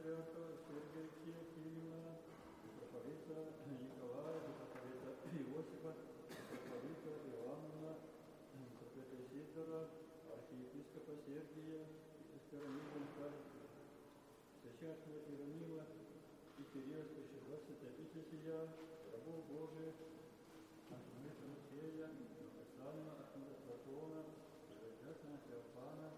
патриарха Сергия Киевна, митрополита Николая, митрополита Иосифа, митрополита Иоанна, митрополита Сидора, архиепископа Сергия, Иеронима, священного Иеронима и Кирилла, священного Витязия, рабов Божия, архимандрита Матфея, Александра, архимандрита Платона, Иоанна Феофана,